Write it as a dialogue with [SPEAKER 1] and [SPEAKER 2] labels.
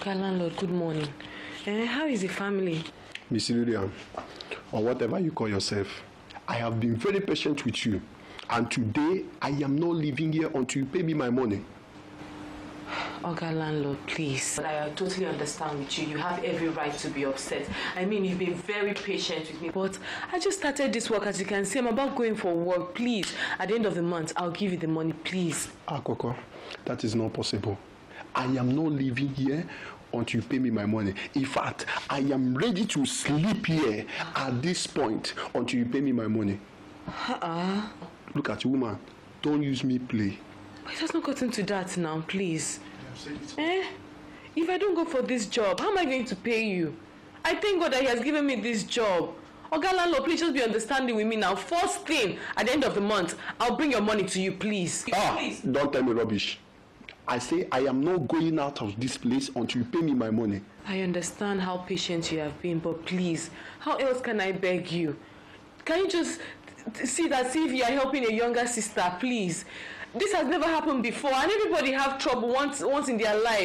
[SPEAKER 1] Okay, landlord, good morning. How is the family?
[SPEAKER 2] Miss Lillian, or whatever you call yourself, I have been very patient with you. And today, I am not leaving here until you pay me my money.
[SPEAKER 1] Okay, landlord, please. I totally understand with you. You have every right to be upset. I mean, you've been very patient with me. But I just started this work. As you can see, I'm about going for work. Please, at the end of the month, I'll give you the money, please.
[SPEAKER 2] Akoko, that is not possible. I am not leaving here until you pay me my money. In fact, I am ready to sleep here at this point until you pay me my money. Look at you, woman. Don't use me play.
[SPEAKER 1] It has not gotten to that now, please. If I don't go for this job, how am I going to pay you? I thank God that he has given me this job. Oga landlord, please just be understanding with me now. First thing, at the end of the month, I'll bring your money to you, please. Please.
[SPEAKER 2] Don't tell me rubbish. I say I am not going out of this place until you pay me my money.
[SPEAKER 1] I understand how patient you have been, but please, how else can I beg you? Can you just see that, see if you are helping a younger sister, please? This has never happened before, and everybody have trouble once in their life.